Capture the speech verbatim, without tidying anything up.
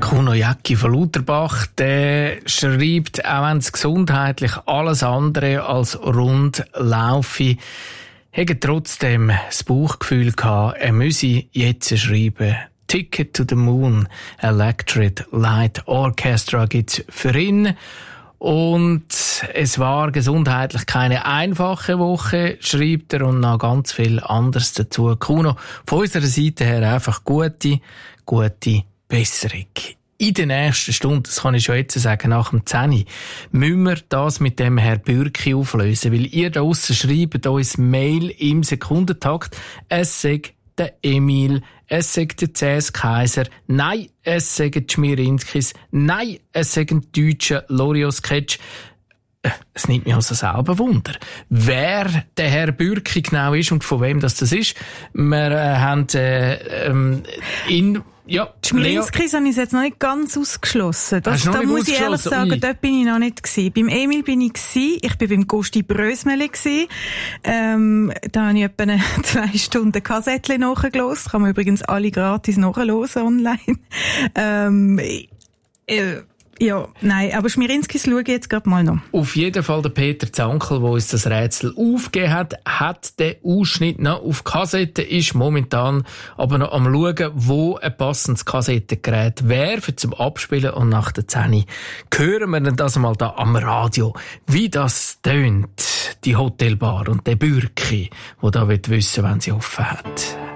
Kuno Jäcki von Lauterbach, der schreibt, auch wenn es gesundheitlich alles andere als rund laufe, hätte trotzdem das Bauchgefühl gehabt, er müsse jetzt schreiben. Ticket to the Moon, Electric Light Orchestra gibt's für ihn. Und es war gesundheitlich keine einfache Woche, schreibt er, und noch ganz viel anderes dazu. Kuno, von unserer Seite her einfach gute, gute Besserung. In der nächsten Stunde, das kann ich schon jetzt sagen, nach dem zehn, müssen wir das mit dem Herr Bürki auflösen, weil ihr da draussen schreibt uns Mail im Sekundentakt, es sagt der Emil, es sagt der C S Kaiser, nein, es sagen die Schmierinskis, nein, es sagen die deutschen Loriot-Sketch. Es nimmt mich also selber Wunder, wer der Herr Bürki genau ist und von wem das das ist. Wir äh, haben äh, ähm, in ja, die Schmierinskis habe ich jetzt noch nicht ganz ausgeschlossen. Das, da muss ich ehrlich sagen, Ui. dort bin ich noch nicht gewesen. Beim Emil bin ich gewesen, ich bin beim Gusti Brösmeli gewesen. Ähm, da habe ich etwa eine zwei Stunden Kassettchen nachgehört. Kann man übrigens alle gratis nachhören online. ähm, äh, Ja, nein, aber Schmierinskis schaue ich jetzt gerade mal noch. Auf jeden Fall der Peter Zankel, der uns das Rätsel aufgegeben hat, hat den Ausschnitt noch auf Kassette, ist momentan aber noch am schauen, wo ein passendes Kassettengerät wäre für zum Abspielen, und nach der zehn hören wir dann das mal da am Radio, wie das tönt, die Hotelbar und der Bürki, der da wissen will, wenn sie offen hat.